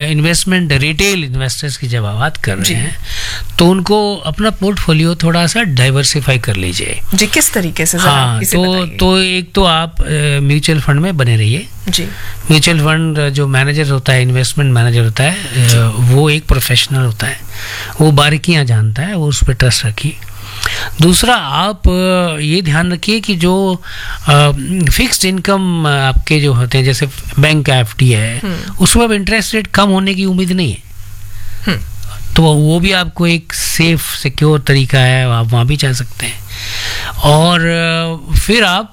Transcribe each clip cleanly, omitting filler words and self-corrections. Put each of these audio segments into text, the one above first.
Investment retail investors की जब बात कर रहे हैं तो उनको अपना पोर्टफोलियो थोड़ा सा डाइवर्सिफाई कर लीजिए जी। किस तरीके से? हाँ, तो एक तो आप म्यूचुअल फंड में बने रहिए जी। म्यूचुअल फंड जो मैनेजर होता है, इन्वेस्टमेंट मैनेजर होता है, वो एक प्रोफेशनल होता है, वो बारीकियां जानता है, वो उस पर ट्रस्ट रखिए। दूसरा, आप ये ध्यान रखिए कि जो फिक्स्ड इनकम आपके जो होते हैं, जैसे बैंक का एफडी है, उसमें अब इंटरेस्ट रेट कम होने की उम्मीद नहीं है, तो वो भी आपको एक सेफ सिक्योर तरीका है, आप वहाँ भी जा सकते हैं। और फिर आप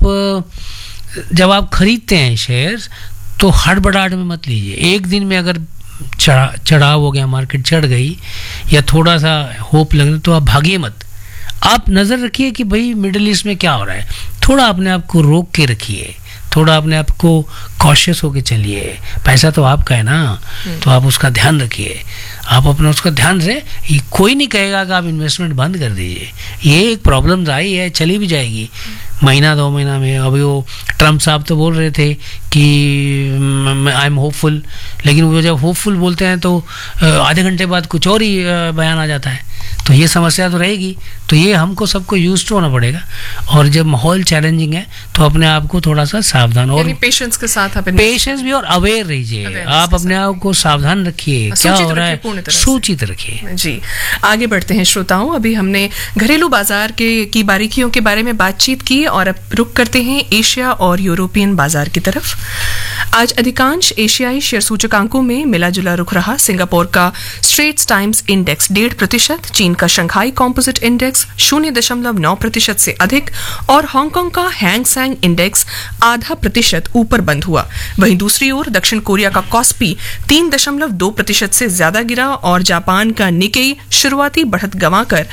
जब आप खरीदते हैं शेयर्स तो हड़बड़ाहट में मत लीजिए। एक दिन में अगर चढ़ाव हो गया, मार्केट चढ़ गई या थोड़ा सा होप लगने, तो आप भागिए मत। आप नज़र रखिए कि भाई मिडिल ईस्ट में क्या हो रहा है, थोड़ा अपने आप को रोक के रखिए, थोड़ा अपने आप को कॉशियस होके चलिए। पैसा तो आपका है ना, तो आप उसका ध्यान रखिए, आप अपना उसका ध्यान से। कोई नहीं कहेगा कि आप इन्वेस्टमेंट बंद कर दीजिए, ये एक प्रॉब्लम आई है, चली भी जाएगी महीना 2 महीना में। अभी वो ट्रम्प साहब तो बोल रहे थे कि आई एम होपफुल, लेकिन वो जब होपफुल बोलते हैं तो आधे घंटे बाद कुछ और ही बयान आ जाता है, तो ये समस्या तो रहेगी। तो ये हमको सबको यूज टू होना पड़ेगा, और जब माहौल चैलेंजिंग है तो अपने आप को थोड़ा सा सावधान और पेशेंस के साथ, पेशेंस भी और अवेयर रहिए, आप अपने आप को सावधान रखिए, क्या हो रहा है सूचित रखिए जी। आगे बढ़ते हैं श्रोताओं, अभी हमने घरेलू बाजार की बारीकियों के बारे में बातचीत की और अब रुक करते हैं एशिया और यूरोपियन बाजार की तरफ। आज अधिकांश एशियाई शेयर सूचकांकों में मिला जुला रुख रहा। सिंगापुर का स्ट्रेट्स टाइम्स इंडेक्स 1.5%, चीन का शंघाई कॉम्पोजिट इंडेक्स 0.9% से अधिक और हांगकांग का हैंग सेंग इंडेक्स 0.5% ऊपर बंद हुआ। वहीं दूसरी ओर दक्षिण कोरिया का कॉस्पी 3.2% से ज्यादा गिरा और जापान का निकेई शुरुआती बढ़त गंवाकर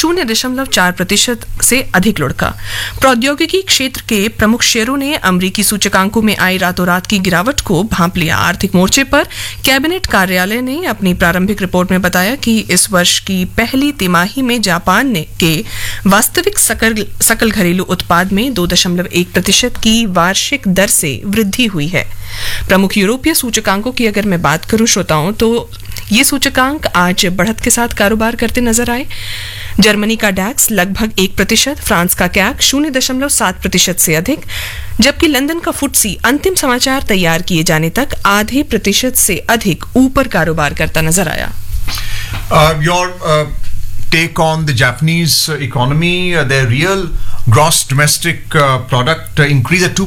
0.4% से अधिक लुढ़का। प्रौद्योगिकी क्षेत्र के प्रमुख शेयरों ने अमेरिकी सूचकांकों में आई रातों रात की गिरावट को भांप लिया। आर्थिक मोर्चे पर कैबिनेट कार्यालय ने अपनी प्रारंभिक रिपोर्ट में बताया कि इस वर्ष की पहली तिमाही में जापान के वास्तविक सकल घरेलू उत्पाद में 2.1% की वार्षिक दर से वृद्धि हुई है। प्रमुख यूरोपीय सूचकांकों की अगर मैं बात करूं श्रोताओं, तो ये सूचकांक आज बढ़त के साथ कारोबार करते नजर आए। जर्मनी का डैक्स लगभग 1%, फ्रांस का कैक 0.7% से अधिक, जबकि लंदन का फुट्सी अंतिम समाचार तैयार किए जाने तक 0.5% से अधिक ऊपर कारोबार करता नजर आया। Take on the Japanese economy, their real gross domestic product increase at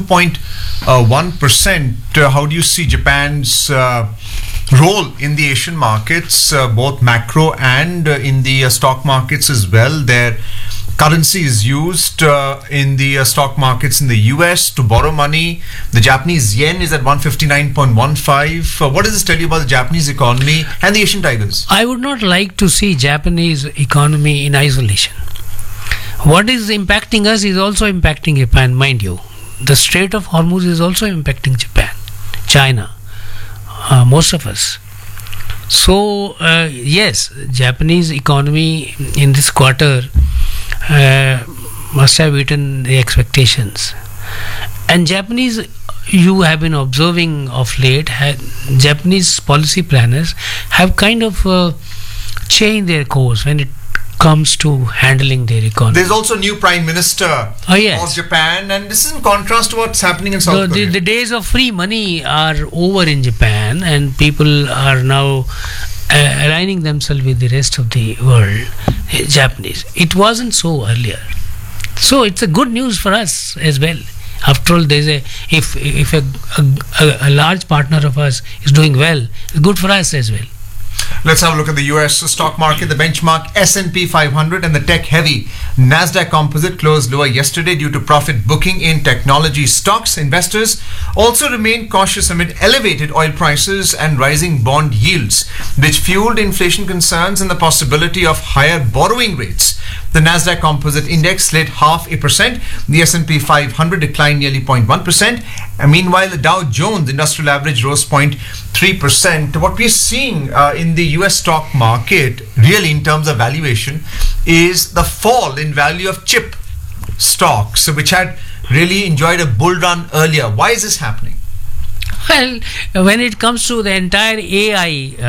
2.1%. How do you see Japan's role in the Asian markets, both macro and in the stock markets as well? Their currency is used in the stock markets in the US to borrow money. The Japanese yen is at 159.15. What does this tell you about the Japanese economy and the Asian tigers? I would not like to see Japanese economy in isolation. What is impacting us is also impacting Japan, mind you. The Strait of Hormuz is also impacting Japan, China, most of us. So yes, Japanese economy in this quarter must have beaten the expectations. And Japanese, you have been observing of late, Japanese policy planners have kind of changed their course when it comes to handling their economy. There's also a new Prime Minister of Japan, and this is in contrast to what's happening in South Korea. The days of free money are over in Japan, and people are now aligning themselves with the rest of the world. Japanese, it wasn't so earlier, so it's a good news for us as well. After all, there's if a large partner of us is doing well, it's good for us as well. Let's have a look at the US stock market. The benchmark S&P 500 and the tech-heavy Nasdaq Composite closed lower yesterday due to profit booking in technology stocks. Investors also remain cautious amid elevated oil prices and rising bond yields, which fueled inflation concerns and the possibility of higher borrowing rates. The Nasdaq Composite Index slid 0.5%. The S&P 500 declined nearly 0.1%. And meanwhile, the Dow Jones Industrial Average rose 0.3%. What we're seeing in the US stock market, really in terms of valuation, is the fall in value of chip stocks, which had really enjoyed a bull run earlier. Why is this happening? Well, when it comes to the entire AI